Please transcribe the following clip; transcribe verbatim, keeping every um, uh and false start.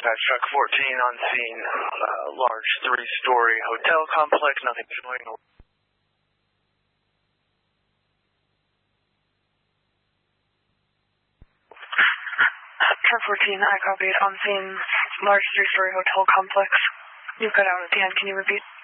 Dispatch truck fourteen on scene, uh, large three-story hotel complex, nothing showing. Truck fourteen, I copied on scene, large three-story hotel complex. You cut out at the end, can you repeat?